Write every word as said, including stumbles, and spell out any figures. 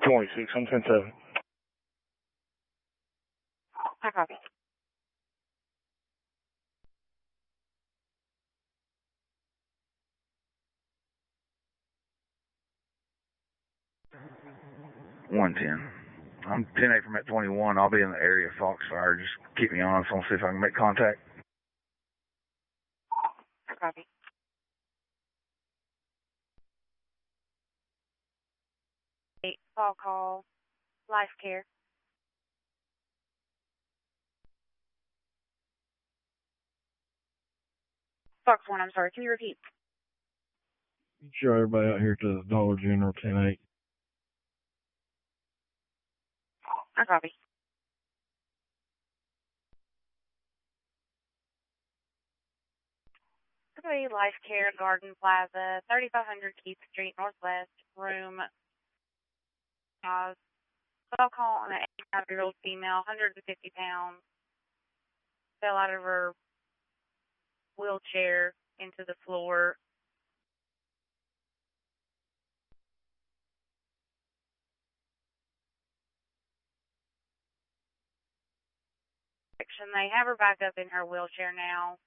twenty-six, I'm ten seven. I copy. one ten. I'm ten eight from at twenty-one. I'll be in the area of Foxfire. Just keep me on. So I'll see if I can make contact. I copy. Eight, call call, life care. Fox one, I'm sorry, can you repeat? Sure, everybody out here to the Dollar General, ten eight. I copy. Okay, Life Care, Garden Plaza, thirty-five hundred Keith Street, Northwest, room. Uh, I'll call on an eighty-five-year-old female, one hundred fifty pounds, fell out of her wheelchair into the floor. They have her back up in her wheelchair now.